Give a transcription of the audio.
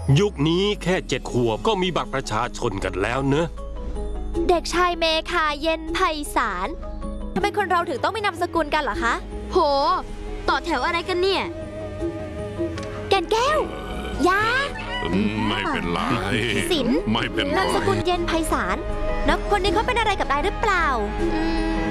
ยุคนี้แค่7 ขวบก็มีบัตรประชาชนกันแล้วเนอะเด็กชายเมคาเย็นไพศาลทำไมคนเราถึงต้องมีนามสกุลกันเหรอคะโหต่อแถวอะไรกันเนี่ยแก่นแก้วยาไม่เป็นไรศิลป์ไม่เป็นไรนามสกุลเย็นไพศาลแล้วคนนี้เขาเป็นอะไรกับนายหรือเปล่า